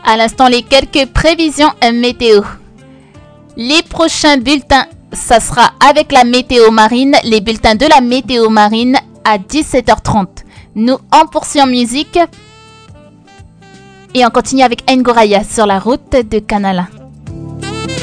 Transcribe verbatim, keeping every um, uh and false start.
À l'instant, les quelques prévisions météo. Les prochains bulletins, ça sera avec la météo marine, les bulletins de la météo marine à dix-sept heures trente. Nous, on poursuit en musique et on continue avec Ngoraya sur la route de Canala.